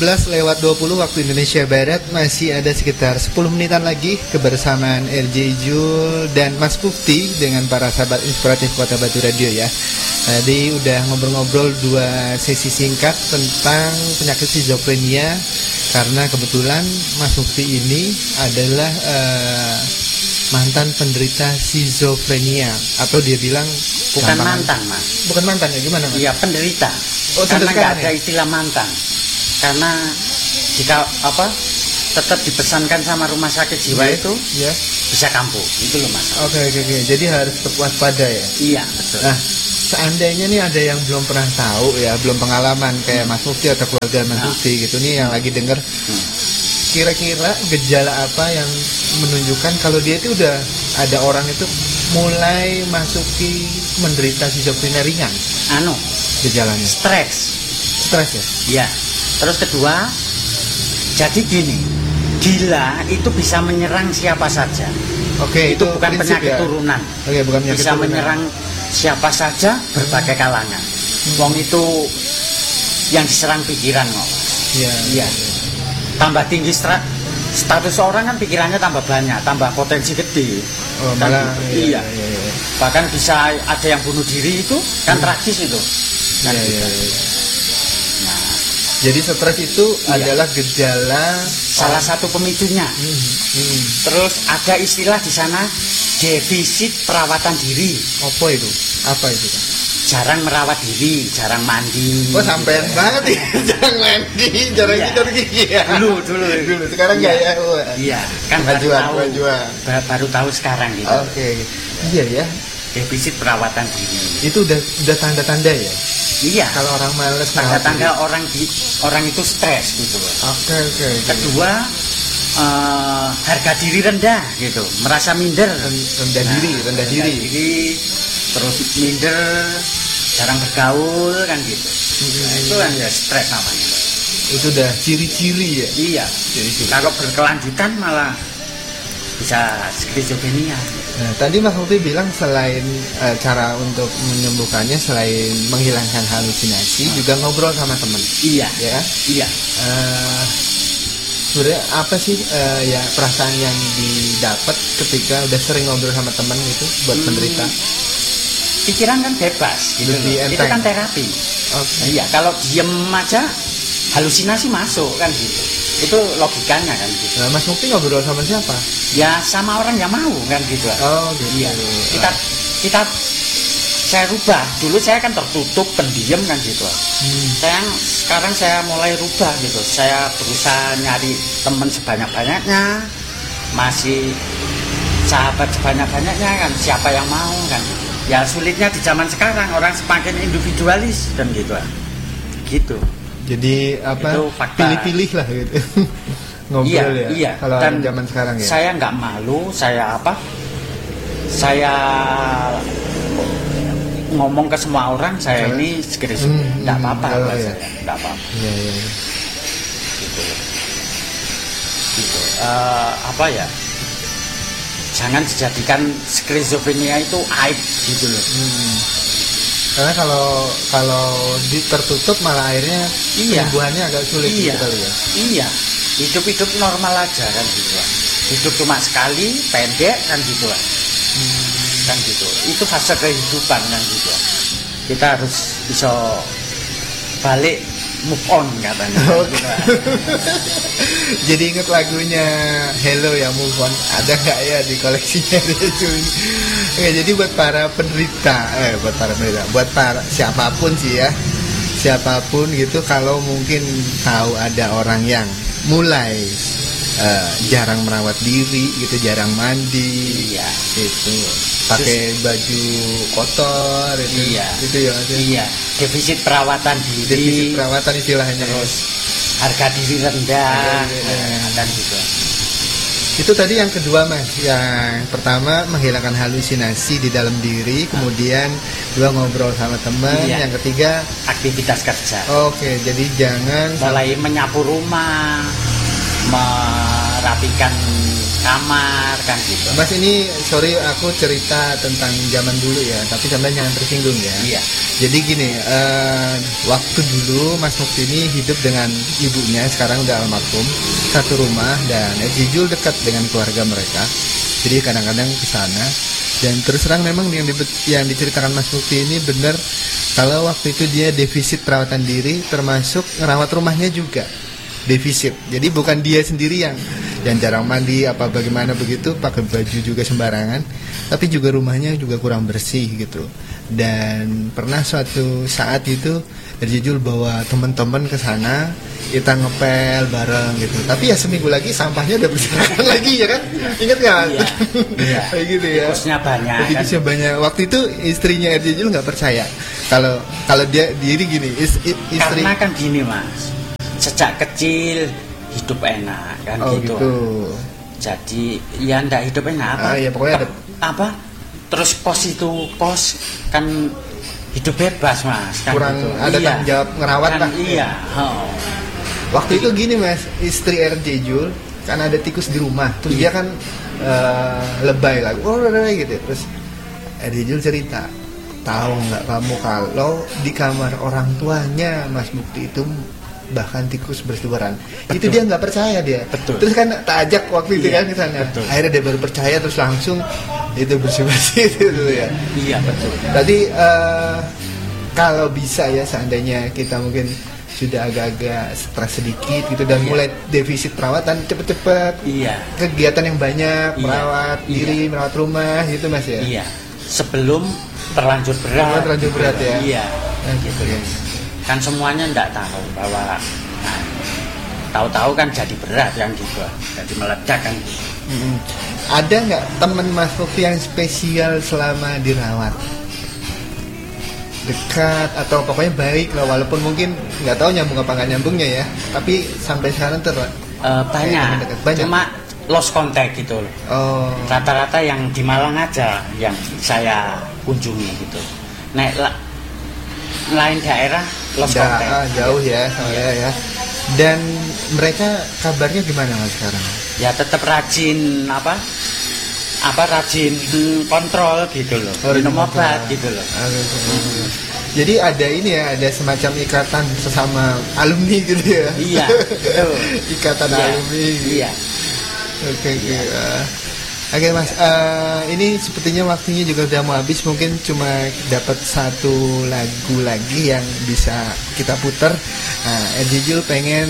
11:20 waktu Indonesia Barat. Masih ada sekitar 10 menitan lagi kebersamaan RJ Jul dan Mas Mufti dengan para sahabat inspiratif Kota Batu Radio ya. Tadi udah ngobrol-ngobrol 2 sesi singkat tentang penyakit skizofrenia, karena kebetulan Mas Mufti ini adalah mantan penderita skizofrenia, atau dia bilang bukan mantan, Mas. Bukan mantan ya, gimana Mas? Iya, penderita. Oh, karena nggak ada ya? istilah mantan. Karena jika tetap dipesankan sama rumah sakit jiwa itu ya, bisa kampuh. Itu loh, Mas. Oke. Jadi harus tetap waspada ya. Iya, betul. Nah, seandainya nih ada yang belum pernah tahu ya, belum pengalaman kayak Mas Mufti atau keluarga Mas Mufti gitu nih yang lagi denger, kira-kira gejala apa yang menunjukkan kalau dia itu udah ada orang itu mulai masuki menderita skizofrenia ringan? Gejalanya Stres ya? Iya. Terus kedua, jadi gini, gila itu bisa menyerang siapa saja. Oke, itu bukan penyakit ya? turunan. Oke, bukan penyakit bisa turunan. menyerang siapa saja, berbagai kalangan. Wong itu yang diserang pikiran kok. Iya. Tambah tinggi status orang kan pikirannya tambah banyak, tambah potensi gede. Oh, malah iya. Bahkan bisa ada yang bunuh diri, itu kan tragis itu. Kan iya. Nah, jadi stres itu adalah gejala salah satu pemicunya. Terus ada istilah di sana, defisit perawatan diri. Apa itu? Jarang merawat diri, jarang mandi. Oh, sampean banget ya. Jarang mandi, jarang tidur gigi ya. Dulu. Sekarang enggak ya? Iya, kan baru tahu sekarang gitu. Oke. Iya ya. Defisit perawatan diri. Itu udah tanda-tanda ya? Iya. Kalau orang malas, tanda-tanda orang itu stres gitu. Oke. Kedua, harga diri rendah gitu, merasa minder. Rendah diri. Terus minder, jarang bergaul kan gitu. Itu kan ya stres namanya. Itu udah ciri-ciri ya? Iya. Kalau berkelanjutan malah bisa skizofrenia. Nah, tadi Mas Mufti bilang selain cara untuk menyembuhkannya, selain menghilangkan halusinasi, juga ngobrol sama teman. Iya. Ya? Iya. Sebenarnya apa sih ya perasaan yang didapat ketika udah sering ngobrol sama teman gitu buat penderita? Pikiran kan bebas gitu. Itu kan terapi. Okay. Iya, kalau diem aja halusinasi masuk kan gitu. Itu logikanya kan gitu. Nah, Mas Mufti ngobrol sama siapa? Ya sama orang yang mau kan gitu. Oh gitu. Iya. Saya rubah. Dulu saya kan tertutup, pendiam kan gitu. Sekarang saya mulai rubah gitu. Saya berusaha nyari teman sebanyak-banyaknya, masih sahabat sebanyak-banyaknya kan. Siapa yang mau kan? Ya sulitnya di zaman sekarang, orang semakin individualis dan gitu. Gitu. Jadi pilih-pilih lah gitu. Ngobrol iya. Kalau zaman sekarang ya. Saya nggak malu, saya ngomong ke semua orang, saya ini skizofrenia, nggak apa-apa. Nggak apa-apa. Iya. Gitu. Jangan dijadikan skizofrenia itu aib gitu loh. Karena kalau tertutup malah akhirnya penyembuhannya agak sulit gitu kali ya. Iya. Hidup normal aja kan gitu. Hidup cuma sekali, pendek kan gitu. Kan gitu. Itu fase kehidupan kan gitu. Kita harus bisa balik, move on katanya. Gitu. Jadi inget lagunya Hello ya, Move On, ada nggak ya di koleksinya dia cuy? Oke, jadi buat para penderita, buat para siapapun sih ya, siapapun gitu, kalau mungkin tahu ada orang yang mulai jarang merawat diri gitu, jarang mandi, itu pakai baju kotor itu, itu ya. Iya, defisit perawatan diri. Defisit perawatan istilahnya. Terus harga diri rendah dan gitu. Itu tadi yang kedua Mas. Yang pertama menghilangkan halusinasi di dalam diri, kemudian dua ngobrol sama teman, yang ketiga aktivitas kerja. Oke, jadi jangan mulai menyapu rumah, merapikan kamar kan gitu. Mas, ini sorry aku cerita tentang zaman dulu ya, tapi sampai jangan tersinggung ya. Iya. Jadi gini, waktu dulu Mas Mukti ini hidup dengan ibunya, sekarang udah almarhum, satu rumah, dan Jijul dekat dengan keluarga mereka. Jadi kadang-kadang ke sana. Dan terus terang memang yang diceritakan Mas Mukti ini benar, kalau waktu itu dia defisit perawatan diri, termasuk ngerawat rumahnya juga defisit. Jadi bukan dia sendiri yang jarang mandi apa bagaimana begitu, pakai baju juga sembarangan, tapi juga rumahnya juga kurang bersih gitu. Dan pernah suatu saat itu Jijul bawa teman-teman ke sana, kita ngepel bareng gitu. Tapi ya seminggu lagi sampahnya udah berserakan lagi ya kan? Ingat nggak? Iya. Kayak gitu ya. Tikusnya banyak. Tikusnya kan? Banyak. Waktu itu istrinya Jijul nggak percaya kalau dia diri gini. Istri. Karena kan gini Mas, sejak kecil hidup enak kan gitu. Jadi ya ndak hidup enak apa? Ya pokoknya ada apa? Terus pos kan hidup bebas Mas kan kurang gitu. Ada tanggung jawab ngerawat kan, lah. Iya. Waktu itu gini Mas, istri Jijul kan ada tikus di rumah, terus dia kan lebay lah, gitu. Terus Jijul cerita, tahu nggak kamu kalau di kamar orang tuanya Mas Mukti itu bahkan tikus bersuaran. Itu dia nggak percaya dia. Betul. Terus kan tak ajak waktu itu kan ke sana. Akhirnya dia baru percaya, terus langsung itu bersih-bersih itu ya. Iya betul. Tadi kalau bisa ya, seandainya kita mungkin sudah agak-agak stres sedikit gitu dan mulai defisit perawatan, cepet-cepet. Iya. Kegiatan yang banyak, merawat diri, merawat rumah gitu Mas ya. Iya. Sebelum terlanjur berat. Ya. Iya. Gitu ya. Kan semuanya ndak tahu bahwa tahu-tahu kan jadi berat yang gitu, jadi meledak kan. Ada nggak teman Mas Mukti yang spesial selama dirawat? Dekat atau pokoknya baik lah, walaupun mungkin nggak tahu nyambung apa nggak nyambungnya ya, tapi sampai sekarang banyak. Cuma lost contact gitu loh. Rata-rata yang di Malang aja yang saya kunjungi gitu. Lain daerah lost contact. Jauh ya soalnya ya. Dan mereka kabarnya gimana Mas sekarang? Ya tetap rajin rajin kontrol gitu loh. Minum obat gitu loh. Jadi ada ini ya, ada semacam ikatan sesama alumni gitu ya. Iya. Ikatan alumni. Iya. Oke. Oke Mas, ini sepertinya waktunya juga udah mau habis. Mungkin cuma dapat satu lagu lagi yang bisa kita putar. Jijul pengen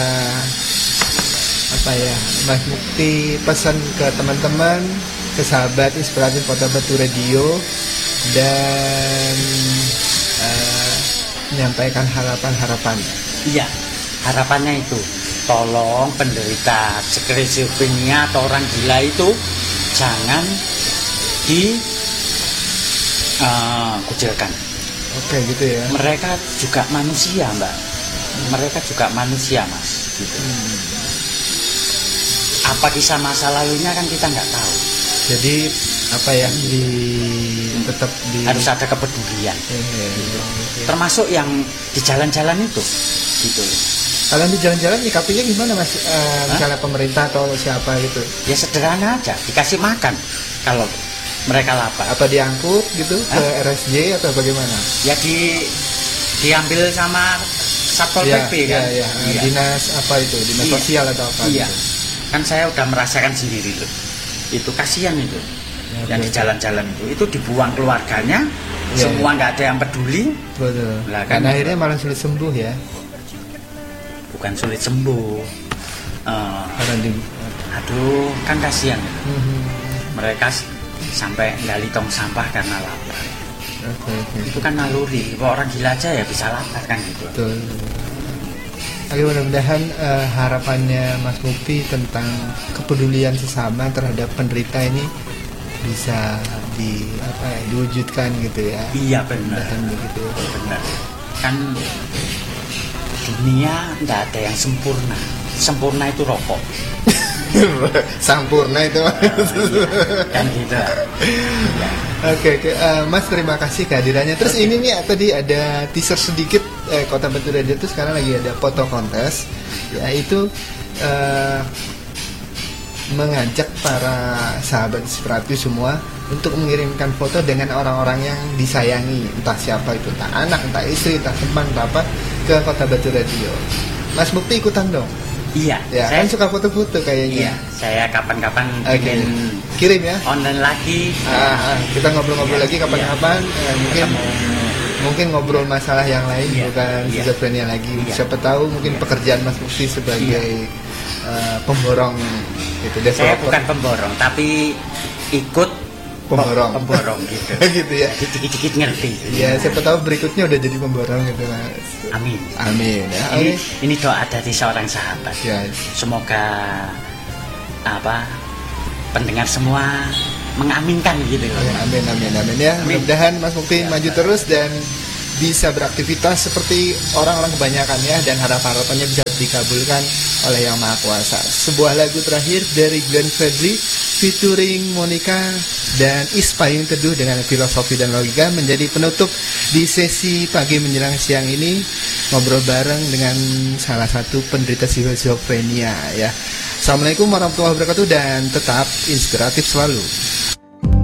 Mas Mukti pesan ke teman-teman, ke sahabat Inspiratif Kota Batu Radio, dan menyampaikan harapan-harapan. Iya, harapannya itu tolong penderita skizofrenia atau orang gila itu jangan dikucilkan. Oke, gitu ya. Mereka juga manusia, Mbak. Mereka juga manusia, Mas. Gitu. Apa kisah masa lalunya kan kita nggak tahu. Jadi tetap harus ada kepedulian. Gitu. Termasuk yang di jalan-jalan itu, gitu. Kalau di jalan-jalan nyikapinya gimana Mas? Misalnya pemerintah atau siapa gitu? Ya sederhana aja, dikasih makan kalau mereka lapar. Apa diangkut gitu ke RSJ atau bagaimana? Ya diambil sama Satpol PP kan? Iya. Dinas apa itu? Dinas sosial atau apa? Iya. Gitu? Kan saya udah merasakan sendiri loh. Itu kasihan itu. Yang di jalan-jalan itu dibuang keluarganya, semua nggak ada yang peduli. Betul. Nah, kan akhirnya malah sulit sembuh ya. Bukan sulit sembuh. Aduh, kan kasihan. Mereka sampai gali tong sampah karena lapar. Itu kan naluri. Orang gila aja ya bisa lapar kan gitu. Betul. Oke, mudah-mudahan harapannya Mas Mukti tentang kepedulian sesama terhadap penderita ini bisa diwujudkan gitu ya. Iya benar. Begitu. Benar. Kan dunia nggak ada yang sempurna. Sempurna itu rokok. Sampurna itu kan gitu. Oke. Mas terima kasih kehadirannya. Terus ini nih tadi ada teaser sedikit Kota Batu Radio itu sekarang lagi ada foto kontes, yaitu eh, mengajak para sahabat Inspiratif semua untuk mengirimkan foto dengan orang-orang yang disayangi, entah siapa itu, entah anak, entah istri, entah teman, entah apa, ke Kota Batu Radio. Mas Mukti ikutan dong? Iya. Ya, saya kan suka foto-foto kayaknya. Iya, saya kapan-kapan Oke. bikin Kirim ya. online lagi. Kita ngobrol-ngobrol Iya, lagi kapan-kapan. Mungkin ngobrol masalah yang lain, Iya, bukan iya. schizophrenia lagi. Iya. Siapa tahu mungkin pekerjaan Mas Mukti sebagai pemborong gitu. Saya developer. bukan pemborong, tapi ikut Pemborong. gitu. Gitu ya. Dikit-dikit ngerti. Ya, siapa tahu berikutnya udah jadi pemborong gitu, Mas. Amin. Amin ya. Ini doa dari seorang sahabat. Ya. Semoga pendengar semua mengaminkan gitu. Ya, amin ya. Amin. Mudah-mudahan Mas Mukti Ya, maju terus dan bisa beraktivitas seperti orang-orang kebanyakan ya, dan harapan-harapannya bisa dikabulkan oleh Yang Maha Kuasa. Sebuah lagu terakhir dari Glenn Fredly featuring Monica dan Payung Teduh dengan filosofi dan logika menjadi penutup di sesi pagi menjelang siang ini, ngobrol bareng dengan salah satu penderita schizophrenia ya. Assalamualaikum warahmatullahi wabarakatuh dan tetap inspiratif selalu.